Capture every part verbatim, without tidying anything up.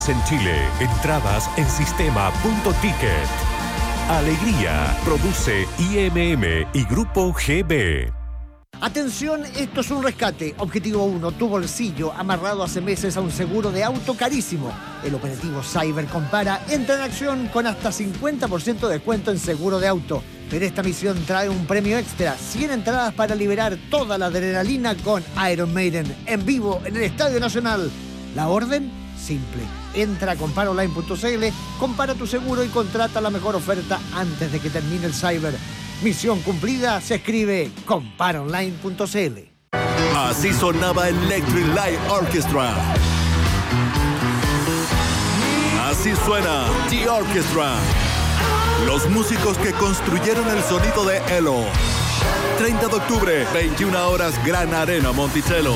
En Chile, entradas en sistema punto ticket. Alegría, produce I M M y Grupo G B. Atención, esto es un rescate. Objetivo uno, tu bolsillo amarrado hace meses a un seguro de auto carísimo. El operativo Cyber Compara entra en acción con hasta cincuenta por ciento de descuento en seguro de auto. Pero esta misión trae un premio extra, cien entradas para liberar toda la adrenalina con Iron Maiden en vivo en el Estadio Nacional. La orden, simple. Entra a compara online punto c l, compara tu seguro y contrata la mejor oferta antes de que termine el Cyber. Misión cumplida se escribe compara online punto c l. Así sonaba Electric Light Orchestra. Así suena The Orchestra. Los músicos que construyeron el sonido de Elo. treinta de octubre, veintiuna horas, Gran Arena Monticello.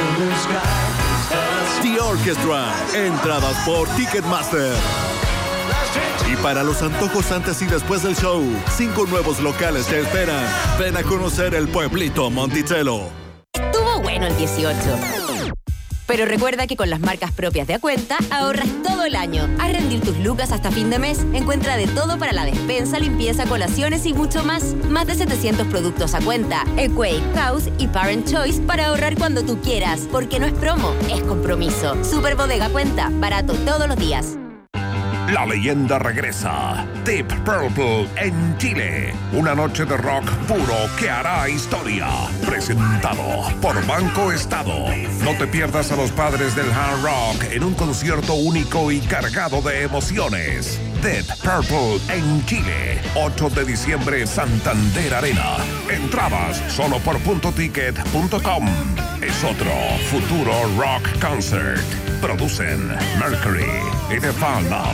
The Orchestra. Entradas por Ticketmaster. Y para los antojos antes y después del show, cinco nuevos locales te esperan. Ven a conocer el pueblito Monticello. Estuvo bueno el dieciocho. Pero recuerda que con las marcas propias de Acuenta ahorras todo el año. Haz rendir tus lucas hasta fin de mes. Encuentra de todo para la despensa, limpieza, colaciones y mucho más. Más de setecientos productos Acuenta, Equate, House y Parent Choice para ahorrar cuando tú quieras. Porque no es promo, es compromiso. Super Bodega Cuenta, barato todos los días. La leyenda regresa. Deep Purple en Chile. Una noche de rock puro que hará historia. Presentado por Banco Estado. No te pierdas a los padres del hard rock en un concierto único y cargado de emociones. Deep Purple en Chile. ocho de diciembre, Santander Arena. Entradas solo por punto ticket punto com. Es otro futuro rock concert. Producen Mercury y The Fan Up.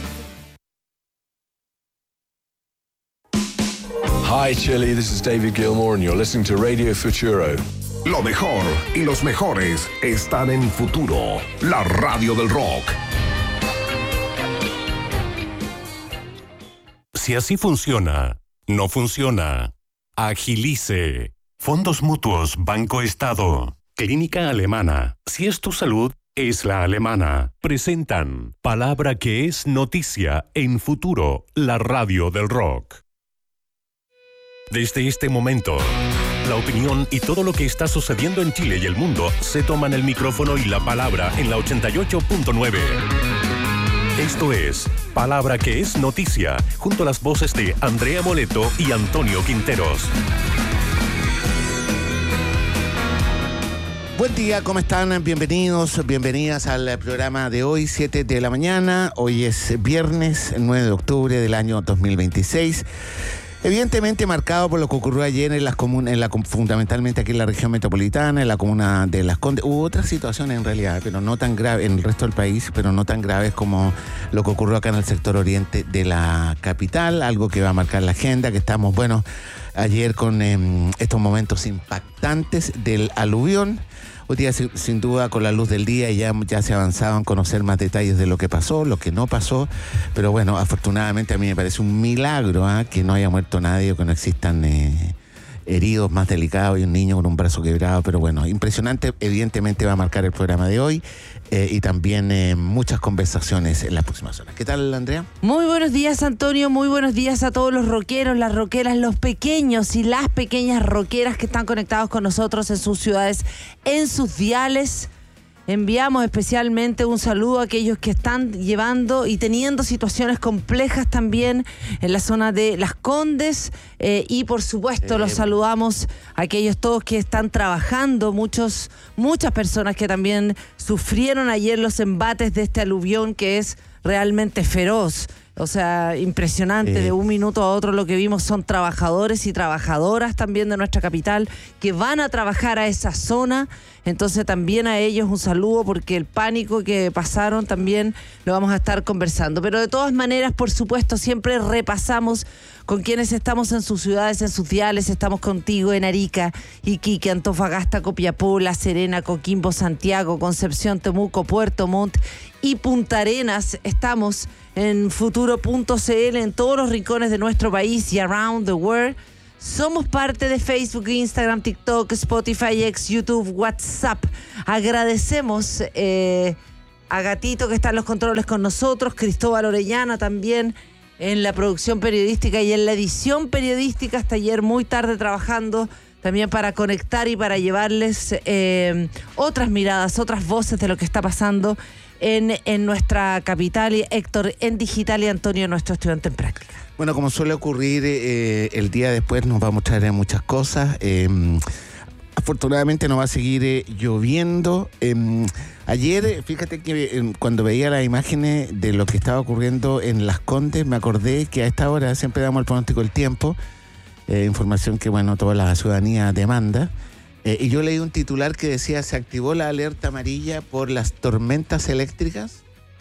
Hi Chile, this is David Gilmour and you're listening to Radio Futuro. Lo mejor y los mejores están en Futuro, la radio del rock. Si así funciona, no funciona. Agilice. Fondos Mutuos Banco Estado. Clínica Alemana. Si es tu salud, es la alemana. Presentan Palabra que es noticia en Futuro, la radio del rock. Desde este momento, la opinión y todo lo que está sucediendo en Chile y el mundo se toman el micrófono y la palabra en la ochenta y ocho punto nueve. Esto es Palabra que es noticia, junto a las voces de Andrea Moleto y Antonio Quinteros. Buen día, ¿cómo están? Bienvenidos, bienvenidas al programa de hoy, siete de la mañana. Hoy es viernes, nueve de octubre del año dos mil veintiséis. Evidentemente marcado por lo que ocurrió ayer en las comunas, en la, fundamentalmente aquí en la región metropolitana, en la comuna de Las Condes. Hubo otras situaciones en realidad, pero no tan graves, en el resto del país, pero no tan graves como lo que ocurrió acá en el sector oriente de la capital, algo que va a marcar la agenda, que estamos, bueno, ayer con eh, estos momentos impactantes del aluvión. Hoy día, sin duda, con la luz del día ya, ya se avanzaban a conocer más detalles de lo que pasó, lo que no pasó. Pero bueno, afortunadamente a mí me parece un milagro ¿eh? que no haya muerto nadie o que no existan eh, heridos más delicados y un niño con un brazo quebrado. Pero bueno, impresionante. Evidentemente va a marcar el programa de hoy eh, y también eh, muchas conversaciones en las próximas horas. ¿Qué tal, Andrea? Muy buenos días, Antonio. Muy buenos días a todos los rockeros, las rockeras, los pequeños y las pequeñas rockeras que están conectados con nosotros en sus ciudades, en sus diales. Enviamos especialmente un saludo a aquellos que están llevando y teniendo situaciones complejas también en la zona de Las Condes eh, y por supuesto eh, los saludamos a aquellos todos que están trabajando, muchos, muchas personas que también sufrieron ayer los embates de este aluvión que es realmente feroz. O sea, impresionante, eh. de un minuto a otro lo que vimos son trabajadores y trabajadoras también de nuestra capital que van a trabajar a esa zona, entonces también a ellos un saludo porque el pánico que pasaron también lo vamos a estar conversando. Pero de todas maneras, por supuesto, siempre repasamos con quienes estamos en sus ciudades, en sus diales. Estamos contigo en Arica, Iquique, Antofagasta, Copiapó, La Serena, Coquimbo, Santiago, Concepción, Temuco, Puerto Montt y Punta Arenas. Estamos en futuro punto c l en todos los rincones de nuestro país y around the world. Somos parte de Facebook, Instagram, TikTok, Spotify, X, YouTube, WhatsApp. Agradecemos eh, a Gatito que está en los controles con nosotros, Cristóbal Orellana también en la producción periodística y en la edición periodística, hasta ayer muy tarde trabajando también para conectar y para llevarles eh, otras miradas, otras voces de lo que está pasando en, en nuestra capital, y Héctor en digital y Antonio, nuestro estudiante en práctica. Bueno, como suele ocurrir, eh, el día después nos va a mostrar muchas cosas. Eh, afortunadamente no va a seguir eh, lloviendo. Eh, ayer, fíjate que eh, cuando veía las imágenes de lo que estaba ocurriendo en Las Condes, me acordé que a esta hora siempre damos el pronóstico del tiempo, eh, información que, bueno, toda la ciudadanía demanda. Eh, y yo leí un titular que decía: se activó la alerta amarilla por las tormentas eléctricas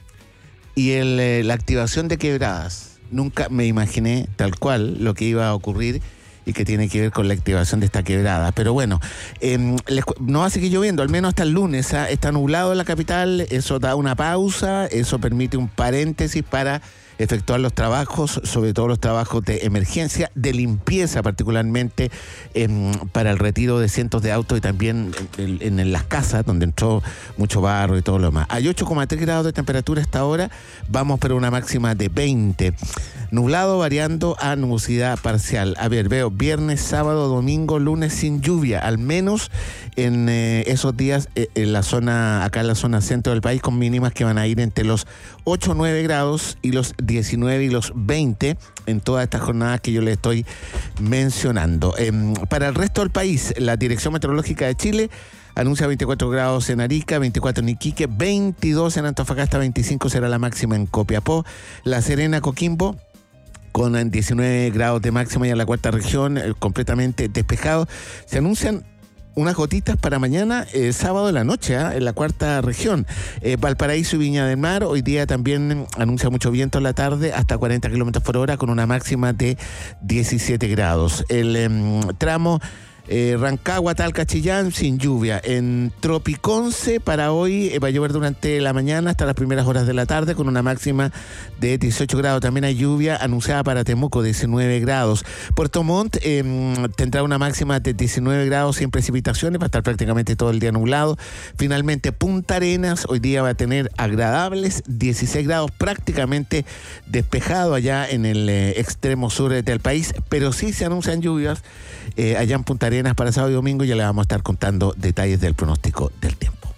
y el, eh, la activación de quebradas. Nunca me imaginé tal cual lo que iba a ocurrir y que tiene que ver con la activación de esta quebrada. Pero bueno, eh, les, no va a seguir lloviendo, al menos hasta el lunes. ¿eh? Está nublado en la capital, eso da una pausa, eso permite un paréntesis para efectuar los trabajos, sobre todo los trabajos de emergencia, de limpieza particularmente, eh, para el retiro de cientos de autos y también en, en, en las casas donde entró mucho barro y todo lo demás. Hay ocho coma tres grados de temperatura hasta ahora, vamos para una máxima de veinte. Nublado variando a nubosidad parcial. A ver, veo viernes, sábado, domingo, lunes sin lluvia, al menos en eh, esos días eh, en la zona, acá en la zona centro del país, con mínimas que van a ir entre los ocho o nueve grados y los diecinueve y los veinte en todas estas jornadas que yo les estoy mencionando. Eh, para el resto del país, la Dirección Meteorológica de Chile anuncia veinticuatro grados en Arica, veinticuatro en Iquique, veintidós en Antofagasta, veinticinco será la máxima en Copiapó, La Serena, Coquimbo, con diecinueve grados de máxima, y en la cuarta región eh, completamente despejado. Se anuncian unas gotitas para mañana, eh, sábado de la noche, ¿eh? en la cuarta región. Eh, Valparaíso y Viña del Mar, hoy día también anuncia mucho viento en la tarde, hasta cuarenta kilómetros por hora, con una máxima de diecisiete grados. El eh, tramo Eh, Rancagua, Talca, Chillán, sin lluvia. En Tropiconce, para hoy eh, va a llover durante la mañana hasta las primeras horas de la tarde, con una máxima de dieciocho grados. También hay lluvia anunciada para Temuco, diecinueve grados. Puerto Montt eh, tendrá una máxima de diecinueve grados sin precipitaciones, va a estar prácticamente todo el día nublado. Finalmente, Punta Arenas hoy día va a tener agradables dieciséis grados, prácticamente despejado allá en el eh, extremo sur del país, pero sí se anuncian lluvias eh, allá en Punta Arenas para sábado y domingo. Ya le vamos a estar contando detalles del pronóstico del tiempo.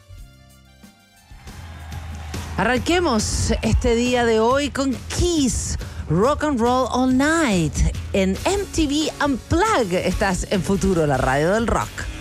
Arranquemos este día de hoy con Kiss, Rock and Roll All Night en M T V Unplugged. Estás en Futuro, la radio del rock.